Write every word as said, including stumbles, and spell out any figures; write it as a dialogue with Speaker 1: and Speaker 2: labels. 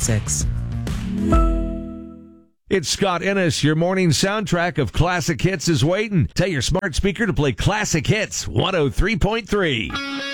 Speaker 1: six.
Speaker 2: It's Scott Ennis. Your morning soundtrack of classic hits is waiting. Tell your smart speaker to play classic hits one oh three point three.